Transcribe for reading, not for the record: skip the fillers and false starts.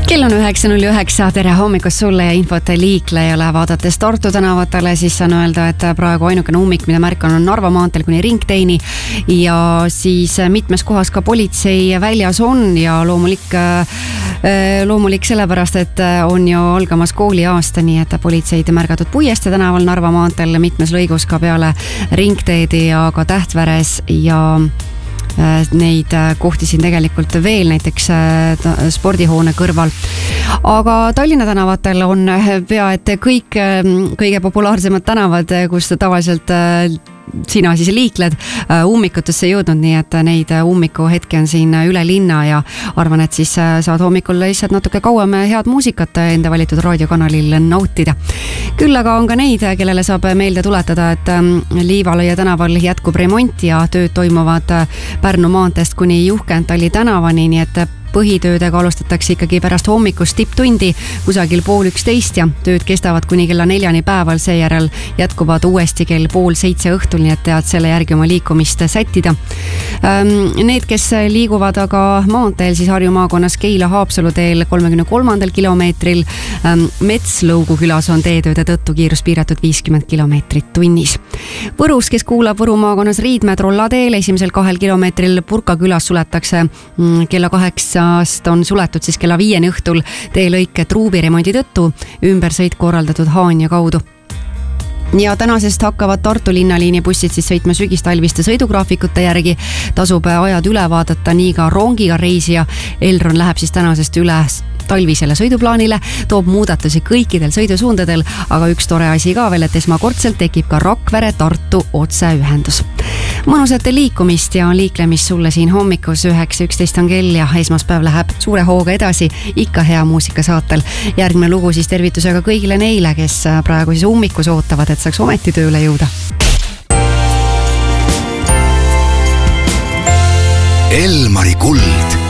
Kell on 9.09, tere hommikust sulle ja infot liiklejale. Vaadates Tartu tänavatele, siis saan öelda, et praegu ainukene ummik, mida märkan, on Narva maanteel kuni ringteini ja siis mitmes kohas ka politsei väljas on ja loomulik sellepärast, et on ju algamas kooliaasta, nii et politseid märgatud Puiestee tänaval Narva maanteel mitmes lõigus ka peale ringteedi ja ka Tähtveres ja neid kohti siin tegelikult veel, näiteks spordihoone kõrval. Aga Tallinna tänavatel on pea, et kõik kõige populaarsemad tänavad, kus tavaliselt sina siis liikled, ummikutesse jõudnud, nii et neid ummikuhetki on siin üle linna ja arvan, et siis saad hommikul lihtsalt natuke kauem head muusikat enda valitud raadiokanalil nautida. Küll aga on ka neid, kellele saab meelde tuletada, et Liivalõia tänaval jätkub remont ja tööd toimuvad Pärnu maanteest kuni Juhkentali tänavani, nii et põhitöödega alustatakse ikkagi pärast hommikust tipptundi kusagil 10:30 ja tööd kestavad kuni kella 4 päeval, seejärel jätkuvad uuesti kell 6:30 õhtul, nii et tead selle järgi oma liikumist sättida. Need, kes liiguvad aga maanteel, siis Harju maakonnas Keila-Haapsalu teel 33. kilomeetril, Metslõugu külas on teetööde tõttu kiirus piiratud 50 kilomeetrit tunnis. Võrus, kes kuulab Võru maakonnas Riidmäe Trollateel, esimesel 2 kilomeetril Purka külas suletakse kella 8 on suletud siis kella 5 õhtul teelõike truubiremondi tõttu, ümbersõit korraldatud Haanja kaudu. Ja tänasest hakkavad Tartu linnaliini bussid siis sõitma sügistalviste sõidugraafikute järgi, tasub ajad üle vaadata, nii ka rongiga reisija. Elron läheb siis tänasest üle talvisele sõiduplaanile, toob muudatusi kõikidel sõidusuundadel, aga üks tore asi ka veel, et esmakordselt tekib ka Rakvere-Tartu otseühendus. Mõnusate liikumist ja liiklemist sulle siin hommikus 9.11 on kell ja esmaspäev läheb suure hooga edasi, ikka hea muusika saatel. Järgmine lugu siis tervitusega kõigile neile, kes praegu siis ummikus ootavad, et saaks ometi tööle jõuda. Elmari kuld